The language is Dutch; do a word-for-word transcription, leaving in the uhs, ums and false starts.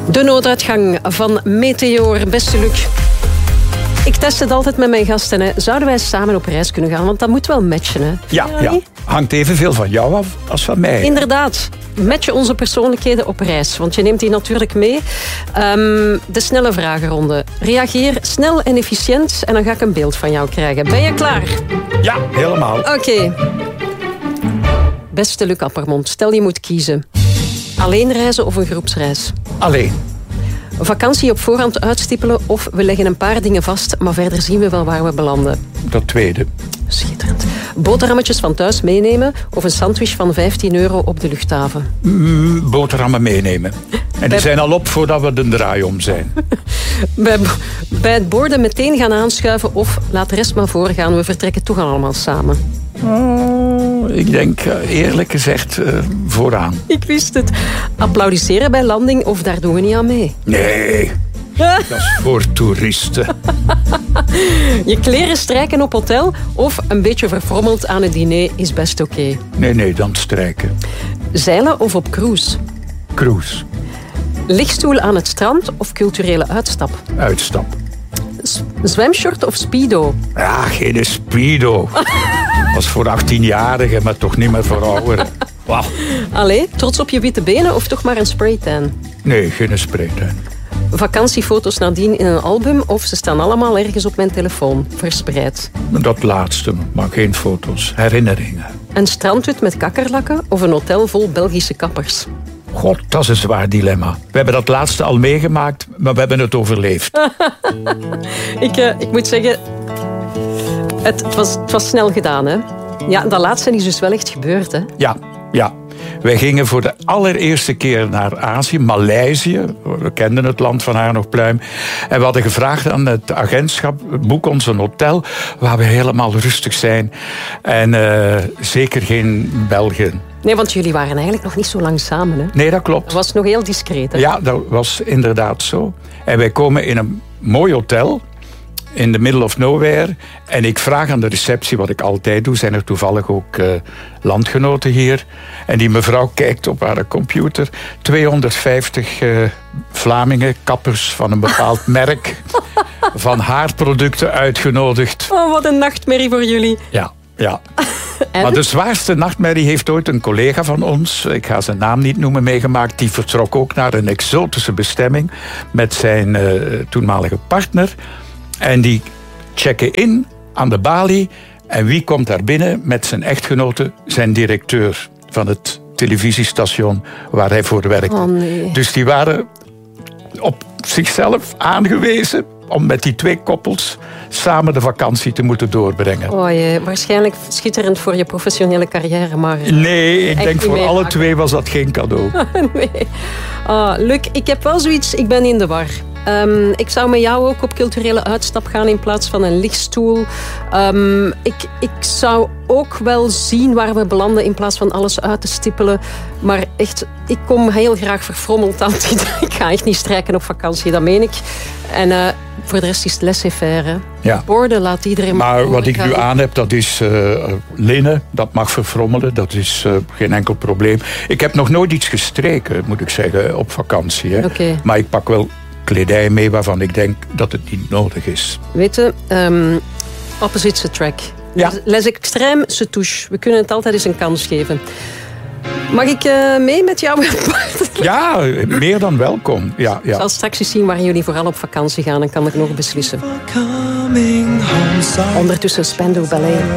De nooduitgang van Meteor, beste Luc. Ik test het altijd met mijn gasten. Hè. Zouden wij samen op reis kunnen gaan? Want dat moet wel matchen. Hè. Ja, ja, hangt evenveel van jou af als van mij. Inderdaad. Matchen onze persoonlijkheden op reis. Want je neemt die natuurlijk mee. Um, de snelle vragenronde. Reageer snel en efficiënt en dan ga ik een beeld van jou krijgen. Ben je klaar? Ja, helemaal. Oké. Okay. Beste Luc Appermond, stel je moet kiezen. Alleen reizen of een groepsreis? Alleen. Vakantie op voorhand uitstippelen of we leggen een paar dingen vast, maar verder zien we wel waar we belanden. Dat tweede. Schitterend. Boterhammetjes van thuis meenemen of een sandwich van vijftien euro op de luchthaven? Mm, boterhammen meenemen. En die Bij... zijn al op voordat we de draai om zijn. Bij, bij het borden meteen gaan aanschuiven of laat de rest maar voorgaan, we vertrekken toch allemaal samen. Oh, ik denk eerlijk gezegd uh, vooraan. Ik wist het. Applaudisseren bij landing of daar doen we niet aan mee? Nee, dat is voor toeristen. Je kleren strijken op hotel of een beetje verfrommeld aan het diner is best oké. Okay. Nee, nee, dan strijken. Zeilen of op cruise? Cruise. Lichtstoel aan het strand of culturele uitstap? Uitstap. Z- zwemshort of speedo? Ja, geen speedo. Dat is voor achttienjarigen, maar toch niet meer voor ouderen. Wow. Allee, trots op je witte benen of toch maar een spraytan? Nee, geen spraytan. Vakantiefoto's nadien in een album of ze staan allemaal ergens op mijn telefoon, verspreid? Dat laatste, maar geen foto's, herinneringen. Een strandhut met kakkerlakken of een hotel vol Belgische kappers? God, dat is een zwaar dilemma. We hebben dat laatste al meegemaakt, maar we hebben het overleefd. ik, uh, ik moet zeggen, het, het, was, het was snel gedaan, hè? Ja, dat laatste is dus wel echt gebeurd, hè? Ja, ja. Wij gingen voor de allereerste keer naar Azië, Maleisië. We kenden het land van haar nog pluim. En we hadden gevraagd aan het agentschap, boek ons een hotel waar we helemaal rustig zijn. En uh, zeker geen Belgen. Nee, want jullie waren eigenlijk nog niet zo lang samen, hè? Nee, dat klopt. Dat was nog heel discreet, hè? Ja, dat was inderdaad zo. En wij komen in een mooi hotel in the middle of nowhere. En ik vraag aan de receptie, wat ik altijd doe, zijn er toevallig ook uh, landgenoten hier. En die mevrouw kijkt op haar computer. tweehonderdvijftig uh, Vlamingen, kappers van een bepaald merk, van haarproducten uitgenodigd. Oh, wat een nachtmerrie voor jullie. Ja, ja. Maar de zwaarste nachtmerrie heeft ooit een collega van ons, ik ga zijn naam niet noemen, meegemaakt. Die vertrok ook naar een exotische bestemming met zijn uh, toenmalige partner. En die checken in aan de balie. En wie komt daar binnen met zijn echtgenote? Zijn directeur van het televisiestation waar hij voor werkte. Oh, nee. Dus die waren op zichzelf aangewezen om met die twee koppels samen de vakantie te moeten doorbrengen. Oh jee, waarschijnlijk schitterend voor je professionele carrière, maar... Nee, ik denk voor alle twee was dat geen cadeau. Nee. Oh, Luc, ik heb wel zoiets, ik ben in de war. Um, ik zou met jou ook op culturele uitstap gaan in plaats van een lichtstoel. Um, ik, ik zou ook wel zien waar we belanden in plaats van alles uit te stippelen. Maar echt, ik kom heel graag verfrommeld aan. Ik ga echt niet strijken op vakantie, dat meen ik. En uh, voor de rest is het laissez-faire. Ja. Borden, laat iedereen maar Maar wat ik gaan. nu aan heb, dat is uh, linnen. Dat mag verfrommelen, dat is uh, geen enkel probleem. Ik heb nog nooit iets gestreken, moet ik zeggen, op vakantie. Hè. Okay. Maar ik pak wel kledij mee waarvan ik denk dat het niet nodig is. Weet je, um, opposites attract. Ja. Les extrêmes se touche. We kunnen het altijd eens een kans geven. Mag ik uh, mee met jou? Ja, meer dan welkom. Ja, ja. Ik zal straks eens zien waar jullie vooral op vakantie gaan. Dan kan ik nog beslissen. Ondertussen Spandau Ballet.